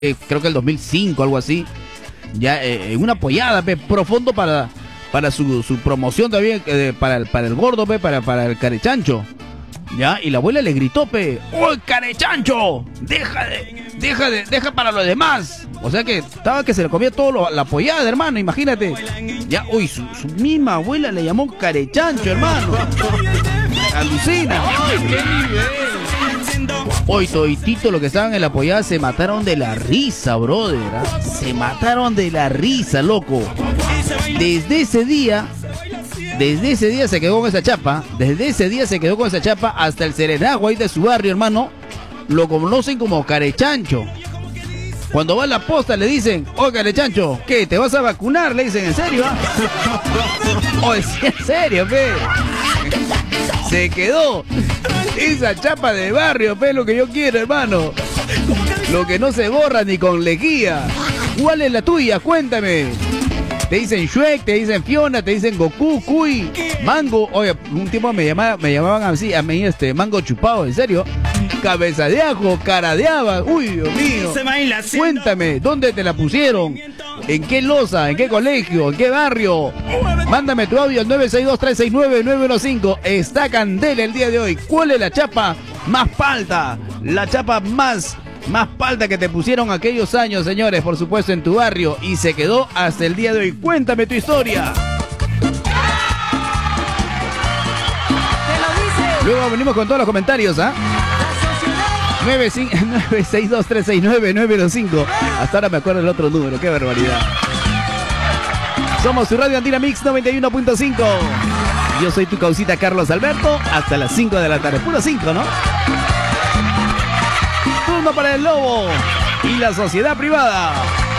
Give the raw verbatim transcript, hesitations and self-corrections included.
eh, creo que el dos mil cinco, algo así. Ya, eh, una pollada, pe, profundo para, para su, su promoción también, eh, para, el, para el gordo, pe, para, para el carechancho. Ya, y la abuela le gritó, pe, ¡uy, carechancho! ¡Deja de, deja de, deja para los demás! O sea que estaba que se le comía todo lo, la pollada, hermano, imagínate. Ya, uy, su, su misma abuela le llamó carechancho, hermano. Alucina. ¡Ay, qué nivel! Hoy toditito los que estaban en la pollada se mataron de la risa, brother. ¿eh? Se mataron de la risa, loco. Desde ese día, desde ese día se quedó con esa chapa. Desde ese día se quedó con esa chapa hasta el serenazgo ahí de su barrio, hermano. Lo conocen como carechancho. Cuando va a la posta le dicen, oh, carechancho, ¿qué? ¿Te vas a vacunar? Le dicen, ¿en serio? Oh, ¿en serio, pe? Se quedó esa chapa de barrio, pe, lo que yo quiero, hermano. Lo que no se borra ni con lejía. ¿Cuál es la tuya? Cuéntame. Te dicen Shrek, te dicen Fiona, te dicen Goku, Cuy, Mango. Oye, un tiempo me llamaban, me llamaban así, a mí este, Mango chupado, ¿en serio? Cabeza de ajo, cara de haba. Uy, Dios mío. Cuéntame, ¿dónde te la pusieron? ¿En qué loza? ¿En qué colegio? ¿En qué barrio? Mándame tu audio al nueve seis dos, tres seis nueve, nueve uno cinco. Está candela el día de hoy. ¿Cuál es la chapa más palta? La chapa más... Más palta que te pusieron aquellos años, señores, por supuesto, en tu barrio. Y se quedó hasta el día de hoy. Cuéntame tu historia. Luego venimos con todos los comentarios, ¿ah? nueve seis dos, tres seis nueve, nueve uno cinco. Hasta ahora me acuerdo el otro número. Qué barbaridad. Somos su Radio Andina Mix noventa y uno punto cinco. Yo soy tu causita Carlos Alberto. Hasta las cinco de la tarde. Puro cinco, ¿no? Turno para el lobo y la sociedad privada.